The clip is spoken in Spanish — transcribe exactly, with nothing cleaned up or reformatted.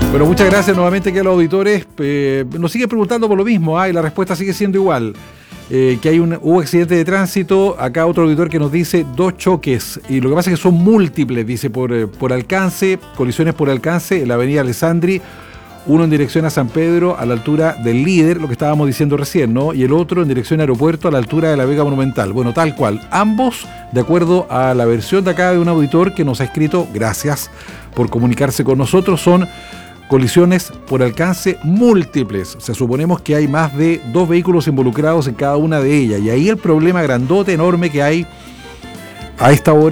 Bueno, muchas gracias nuevamente aquí a los auditores. Eh, nos sigue preguntando por lo mismo, ¿ah? Y la respuesta sigue siendo igual. Eh, que hay un hubo accidente de tránsito. Acá otro auditor que nos dice dos choques. Y lo que pasa es que son múltiples, dice, por, eh, por alcance, colisiones por alcance en la avenida Alessandri. Uno en dirección a San Pedro, a la altura del Líder, lo que estábamos diciendo recién, ¿no? Y el otro en dirección a Aeropuerto, a la altura de la Vega Monumental. Bueno, tal cual. Ambos, de acuerdo a la versión de acá de un auditor que nos ha escrito, gracias por comunicarse con nosotros, son colisiones por alcance múltiples. O sea, suponemos que hay más de dos vehículos involucrados en cada una de ellas. Y ahí el problema grandote, enorme que hay a esta hora.